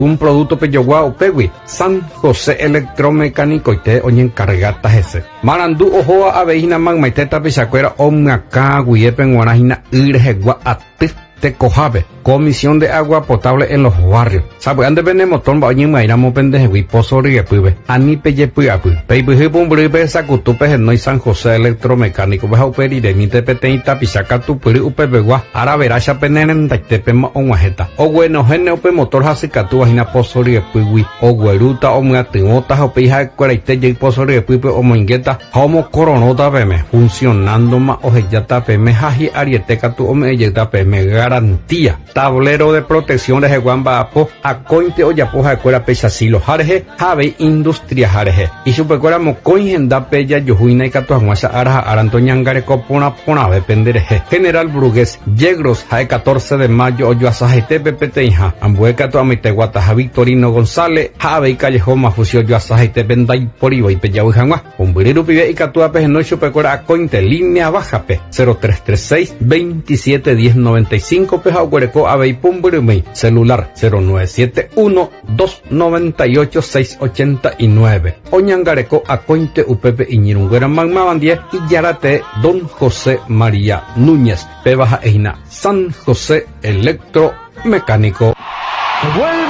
un producto peyogua upegui San José Electromecánico ite oñencargata ese marandu ojoa aveina magmaiteta pichacuera omngaka guiepen guanajina irjegua aty Tecojave, Comisión de Agua Potable en los Barrios. Sabe, ande venemos ton bañi mairamo pendejegui posori pibe. Ani peye piapu. Peibuhi pumbribe sacutupe no San José Electromecánico. Baja uperi de mi tepeteita pichaca tu puri upebegua. Ara veracha penenen taitepema onguajeta. O bueno, gene upe motor hasicatu vagina posori piwi. O gueruta o muatimota o pija cuaraite y posori pipe o moingueta. Homo coronota peme. Funcionando ma ojeyata peme. Haji arieteca tu omeyeta peme. Garantía. Tablero de protección de Juanba Apo, Acointe o Yapoja de Cuera Pechasilo Jarje, Jave Industria Jarje. Y Supercuera Mocoingenda Pella Yojuina y Catuamuasa Araja Arantoñangare Copona Ponave Pendereje. General Brugués, Yegros, Jae 14 de mayo, Oyuasajete Pepeteja, Ambueca Tuamiteguataja Victorino González, Jave y Callejón Mafusio Oyuasajete Benday Poriba y Pellahuijanua, Umbiriru Pibe y Catuapes no Supercuera Acointe, línea baja P, 0336 27 10 95 Peja Huereco Abey Pumburumi, celular 0971-298-689. Oñangareco Acointe Upepe Iñirunguera Magmabandie y Yarate Don José María Núñez, Pebaja Eina, San José Electromecánico.